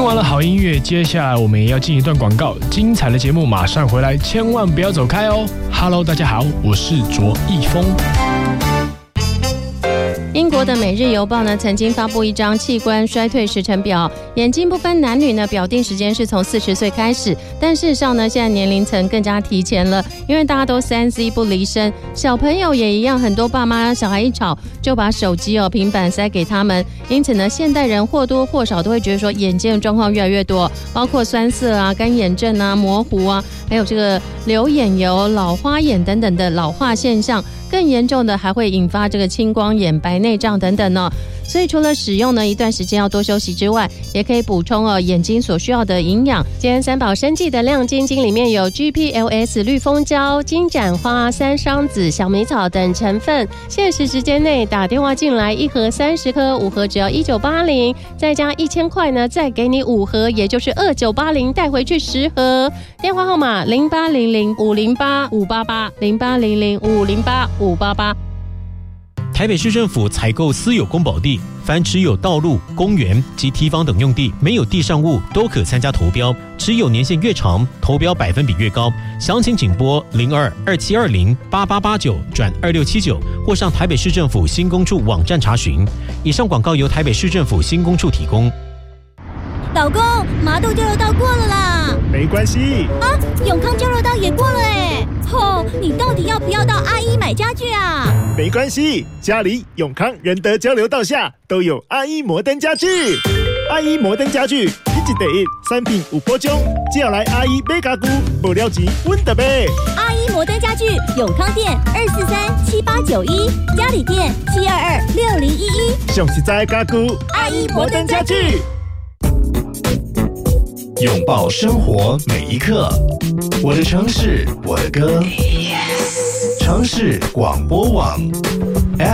听完了好音乐，接下来我们也要进一段广告，精彩的节目马上回来，千万不要走开哦。Hello， 大家好，我是卓一峰。 英国的《每日邮报》呢，曾经发布一张器官衰退时程表，眼睛不分男女呢，表定时间是从40岁开始，但事实上呢，现在年龄层更加提前了，因为大家都3C 不离身，小朋友也一样，很多爸妈小孩一吵就把手机平板塞给他们，因此呢，现代人或多或少都会觉得说眼睛的状况越来越多，包括酸涩啊、干眼症啊、模糊啊，还有这个流眼油、老花眼等等的老化现象。更严重的还会引发这个青光眼、白内障等等呢。所以除了使用呢一段时间要多休息之外，也可以补充眼睛所需要的营养。今天三宝生技的亮晶晶里面有 GPLS 绿蜂胶、金盏花、三商子、小米草等成分。限时时间内打电话进来，1盒30颗，5盒只要1980，再加1000块呢，再给你5盒，也就是2980，带回去10盒。电话号码0800-508-588，0800-508-588。 台北市政府采购私有公保地，凡持有道路、公园及堤防等用地，没有地上物都可参加投标，持有年限越长，投标百分比越高。详情请拨02-2720-8889-2679，或上台北市政府新工处网站查询。以上广告由台北市政府新工处提供。 老公，麻豆交流道过了啦。 没关系啊，永康交流道也过了哎。你到底要不要到阿一买家具啊？ 没关系，家里永康仁德交流道下都有阿一摩登家具。阿一摩登家具，一季第一，3品5波中，只要来阿一买家具，无了钱稳得买。 阿一摩登家具，永康店243-7891，嘉里店722-6011。 上实在家具， 阿一摩登家具。 拥抱生活每一刻，我的城市，我的歌。城市广播网。